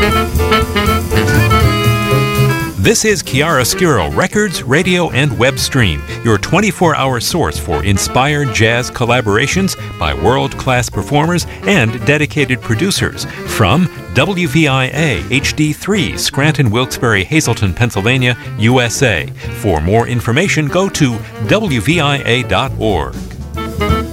This is Chiaroscuro Records, Radio, and Web Stream, your 24-hour source for inspired jazz collaborations by world-class performers and dedicated producers from WVIA HD3, Scranton, Wilkes-Barre, Hazleton, Pennsylvania, USA. For more information, go to WVIA.org.